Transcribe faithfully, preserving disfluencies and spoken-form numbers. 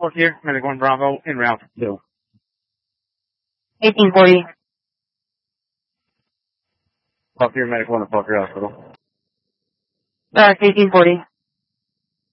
Look here, Medic one Bravo, en route for two. eighteen forty. Look here, Medic one to Parker Hospital. Back eighteen forty.